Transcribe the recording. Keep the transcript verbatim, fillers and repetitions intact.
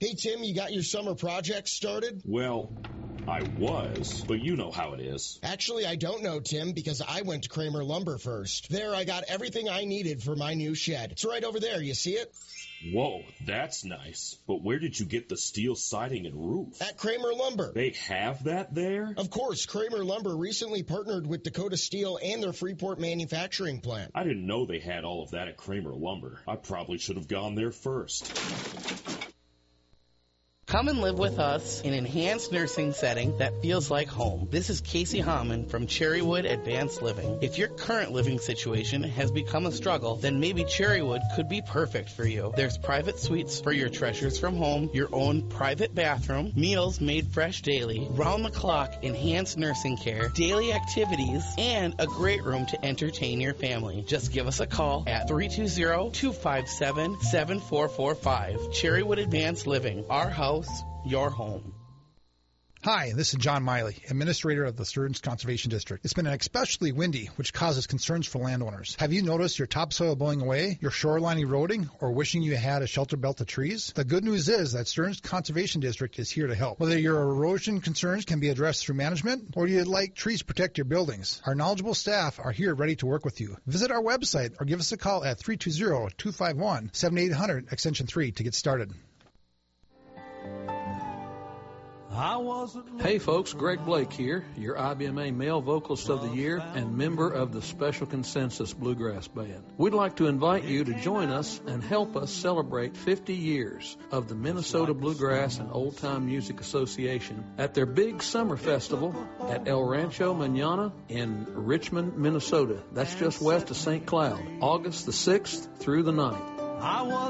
Hey, Tim, you got your summer project started? Well, I was, but you know how it is. Actually, I don't know, Tim, because I went to Kramer Lumber first. There, I got everything I needed for my new shed. It's right over there. You see it? Whoa, that's nice. But where did you get the steel siding and roof? At Kramer Lumber. They have that there? Of course, Kramer Lumber recently partnered with Dakota Steel and their Freeport manufacturing plant. I didn't know they had all of that at Kramer Lumber. I probably should have gone there first. Come and live with us in an enhanced nursing setting that feels like home. This is Casey Hammond from Cherrywood Advanced Living. If your current living situation has become a struggle, then maybe Cherrywood could be perfect for you. There's private suites for your treasures from home, your own private bathroom, meals made fresh daily, round-the-clock enhanced nursing care, daily activities, and a great room to entertain your family. Just give us a call at three two zero, two five seven, seven four four five. Cherrywood Advanced Living. Our house, your home. Hi, this is John Miley, Administrator of the Stearns Conservation District. It's been especially windy, which causes concerns for landowners. Have you noticed your topsoil blowing away, your shoreline eroding, or wishing you had a shelter belt of trees? The good news is that Stearns Conservation District is here to help. Whether your erosion concerns can be addressed through management, or you'd like trees to protect your buildings, our knowledgeable staff are here ready to work with you. Visit our website or give us a call at three two zero, two five one, seven eight zero zero, extension three to get started. Hey folks, Greg Blake here, your I B M A Male Vocalist of the Year and member of the Special Consensus Bluegrass Band. We'd like to invite you to join us and help us celebrate fifty years of the Minnesota Bluegrass and Old Time Music Association at their big summer festival at El Rancho Mañana in Richmond, Minnesota. That's just west of Saint Cloud, August the sixth through the ninth.